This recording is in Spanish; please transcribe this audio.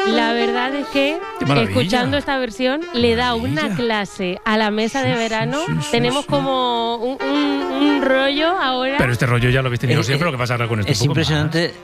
La verdad es que, ¡Qué maravilla! escuchando esta versión, le da una Maravilla. clase a la mesa de verano. sí, Tenemos sí. como un rollo ahora. Pero este rollo ya lo habéis tenido siempre, lo que pasa ahora con esto Es un poco más. impresionante